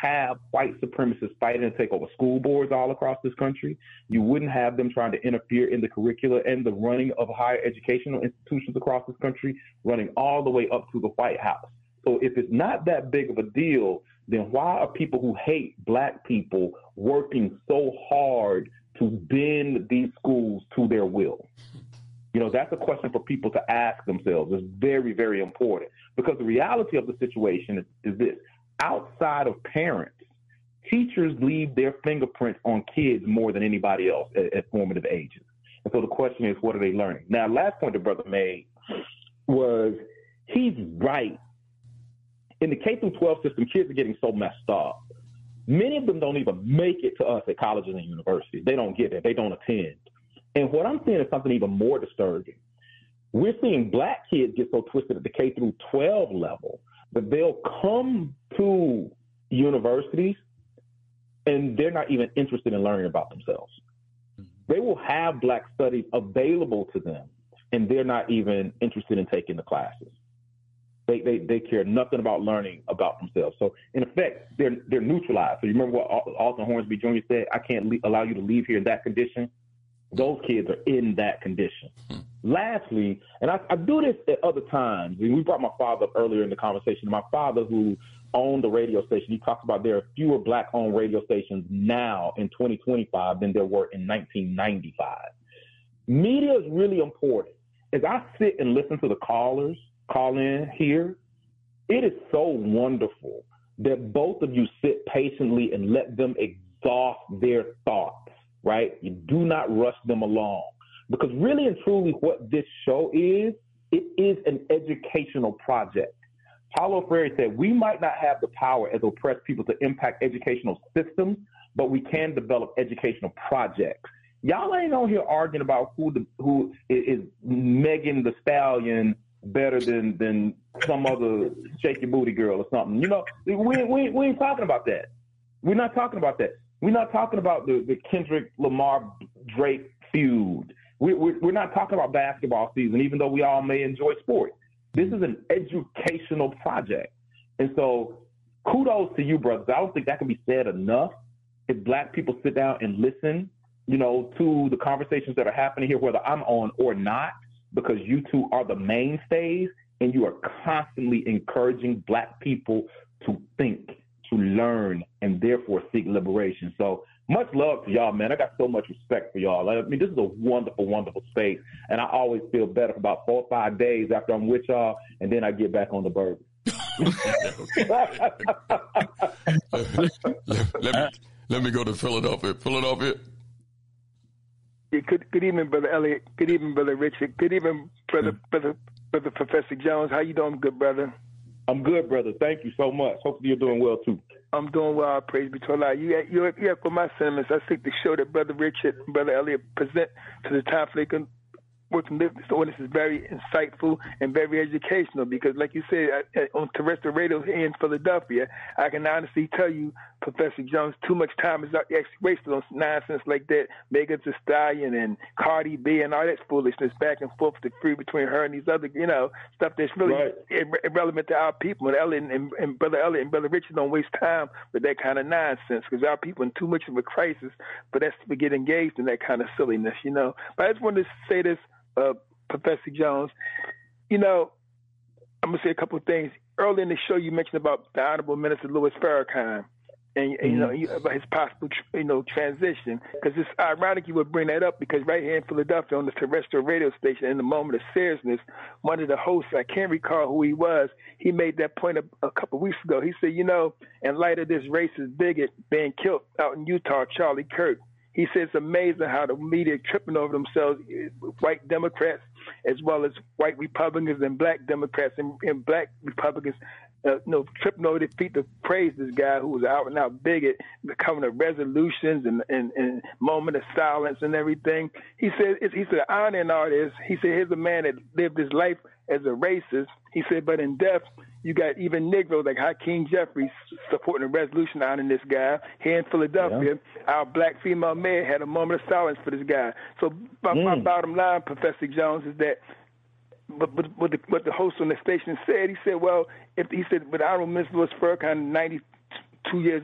have white supremacists fighting to take over school boards all across this country. You wouldn't have them trying to interfere in the curricula and the running of higher educational institutions across this country, running all the way up to the White House. So if it's not that big of a deal, then why are people who hate black people working so hard to bend these schools to their will? You know, that's a question for people to ask themselves. It's very, very important, because the reality of the situation is this. Outside of parents, teachers leave their fingerprints on kids more than anybody else at formative ages. And so the question is, what are they learning? Now, last point the brother made was, he's right. In the K through 12 system, kids are getting so messed up. Many of them don't even make it to us at colleges and universities. They don't get it. They don't attend. And what I'm seeing is something even more disturbing. We're seeing black kids get so twisted at the K through 12 level that they'll come to universities and they're not even interested in learning about themselves. They will have black studies available to them and they're not even interested in taking the classes. They care nothing about learning about themselves. So in effect, they're neutralized. So you remember what Alton Hornsby Jr. said, I can't allow you to leave here in that condition. Those kids are in that condition. Lastly, and I do this at other times. We brought my father up earlier in the conversation. My father, who owned the radio station, he talks about there are fewer black-owned radio stations now in 2025 than there were in 1995. Media is really important. As I sit and listen to the callers call in here, it is so wonderful that both of you sit patiently and let them exhaust their thoughts, right? You do not rush them along. Because really and truly what this show is, it is an educational project. Paulo Freire said, we might not have the power as oppressed people to impact educational systems, but we can develop educational projects. Y'all ain't on here arguing about who is Megan Thee Stallion better than some other shaky booty girl or something. You know, we ain't talking about that. We're not talking about that. We're not talking about the Kendrick Lamar Drake feud. We're not talking about basketball season, even though we all may enjoy sports. This is an educational project. And so kudos to you, brothers. I don't think that can be said enough. If black people sit down and listen, you know, to the conversations that are happening here, whether I'm on or not, because you two are the mainstays and you are constantly encouraging black people to think, to learn, and therefore seek liberation. So much love to y'all, man. I got so much respect for y'all. I mean, this is a wonderful, wonderful space, and I always feel better for about 4 or 5 days after I'm with y'all, and then I get back on the burger. let me go to Philadelphia. Philadelphia. Good evening, Brother Elliot. Good evening, Brother Richard. Good evening, Brother Professor Jones. How you doing, good brother? I'm good, brother. Thank you so much. Hopefully you're doing well, too. I'm doing well. Praise be to Allah. You echo my sentiments. I think the show that Brother Richard and Brother Elliot present to the time so they can work and live this audience is very insightful and very educational, because like you said, on terrestrial radio here in Philadelphia, I can honestly tell you, Professor Jones, too much time is actually wasted on nonsense like that. Megan Thee Stallion and Cardi B and all that foolishness back and forth to free between her and these other, stuff that's really irrelevant to our people. And Elliot and Brother Elliot and Brother Richard don't waste time with that kind of nonsense, because our people in too much of a crisis for us to get engaged in that kind of silliness, But I just wanted to say this, Professor Jones, I'm going to say a couple of things. Early in the show, you mentioned about the Honorable Minister Louis Farrakhan and about his possible, transition. Because it's ironic you would bring that up, because right here in Philadelphia on the terrestrial radio station, in the moment of seriousness, one of the hosts, I can't recall who he was, he made that point a couple of weeks ago. He said, in light of this racist bigot being killed out in Utah, Charlie Kirk, he says it's amazing how the media tripping over themselves, white Democrats as well as white Republicans and black Democrats and black Republicans, tripping over their feet to praise this guy who was an out-and-out bigot, coming to resolutions and moment of silence and everything. He said, honor in all this. He said, here's a man that lived his life as a racist. He said, but in death, you got even Negroes like Hakeem Jeffries supporting a resolution honoring this guy. Here in Philadelphia, our black female mayor had a moment of silence for this guy. So my bottom line, Professor Jones, is that what the host on the station said, he said, but Honorable Mr. Louis Farrakhan, 92 years